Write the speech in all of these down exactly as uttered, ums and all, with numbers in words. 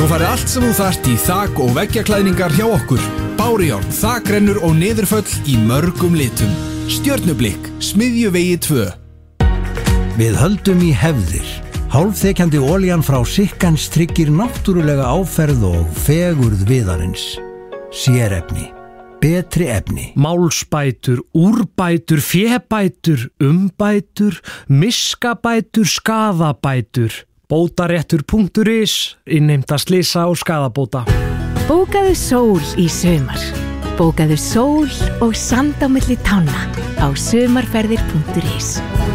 farið allt sem þú þarft í þak- og veggjaklæðningar hjá okkur. Bárujárn, þakrennur og niðurföll í mörgum litum. Stjörnublikk, Smiðjuvegi tvö. Við höldum í hefðir. Hálfþekjandi olían frá Sikkans tryggir náttúrulega áferð og fegurð viðarins. Sérefni. Betri efni. Málsbætur, úrbætur, fébætur, umbætur, miskabætur, skaðabætur. Bótaréttur punktur is, innheimta slysa og skaðabóta. Bókaðu sól í sumar. Bókaðu sól og sand á milli tánna á sumarferðir punktur is.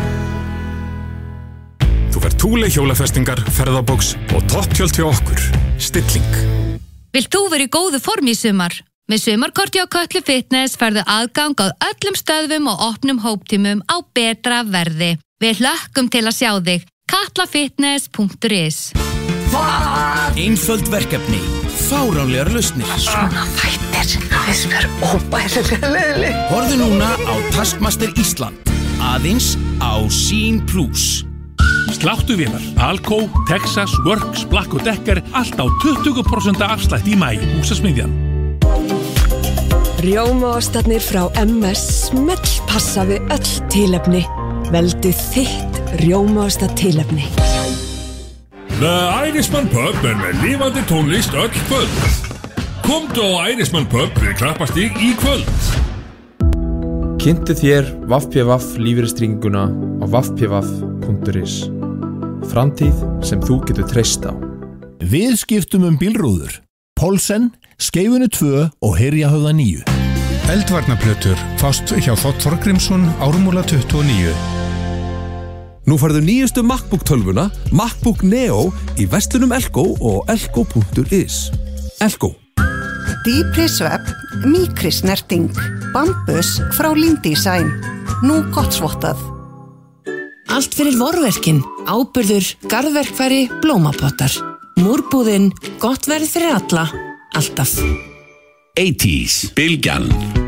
Þú fær Thule hjólafestingar, ferðabóks og topptjöld hjá okkur. Stilling. Vilt þú vera í góðu formi í sumar? Með sumarkorti á Kötlu Fitness færðu aðgang á öllum stöðvum og opnum hóptímum á betra verði. Við hlökkum til að sjá þig. katlafitness punktur is. Einföld verkefni, fáránlegar lausnir. Svona þættir, það er óbærilega leiðileg. Horfðu núna á Taskmaster Ísland, aðeins á Sín Plus. Sláttuvélar, Alco, Texas, Works, Black og Decker, allt á tuttugu prósent afslætt í maí, Húsasmiðjan. Rjómaostarnir frá M S smellpassa við öll tilefni. Veldu þitt rjómaosta tilefni. The Irishman Pub er með lifandi tónlist öll kvöld. Komdu á Irishman Pub við Krappastíg í kvöld. Kynntu þér W A F P W A F lífeyristrygginguna á w a f p w a f punktur is. Framtíð sem þú getur treyst á. Við skiptum um bílrúður. Polsen, Skeifunu tvö og Hyrjahöfða níu. Eldvarnaplötur fást hjá Þótt Þorgrímsson, Ármúla tuttugu og níu. Nú færðu nýjustu MacBook tölvuna, MacBook Neo, í verslunum Elko og elko punktur is. Elko. Dýpri svefn, mýkri snerting. Bambus frá Lindesign. Nú gott svottað. Allt fyrir vorverkin. Áburður, garðverkfæri, blómapottar. Múrbúðin, gott verð fyrir alla. Alltaf. eighties, Bylgjan.